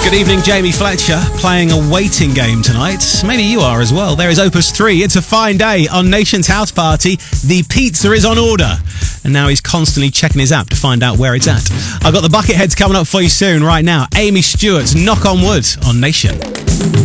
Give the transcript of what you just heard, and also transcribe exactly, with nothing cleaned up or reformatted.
Good evening, Jamie Fletcher, playing a waiting game tonight. Maybe you are as well. There is Opus three. It's a fine day on Nation's House Party. The pizza is on order. And now he's constantly checking his app to find out where it's at. I've got the Bucketheads coming up for you soon. Right now, Amy Stewart's Knock on Wood on Nation.